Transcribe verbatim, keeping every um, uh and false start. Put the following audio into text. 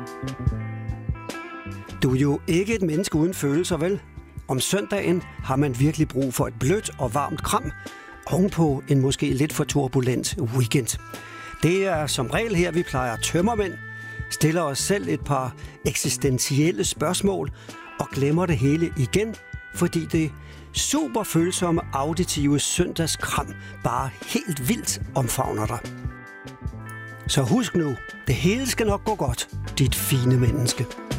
Du er jo ikke et menneske uden følelser, vel? Om søndagen har man virkelig brug for et blødt og varmt kram, ovenpå en måske lidt for turbulent weekend. Det er som regel her, vi plejer tømmermænd, stiller os selv et par eksistentielle spørgsmål og glemmer det hele igen, fordi det super følsomme auditive søndagskram bare helt vildt omfavner dig. Så husk nu, det hele skal nok gå godt, dit fine menneske.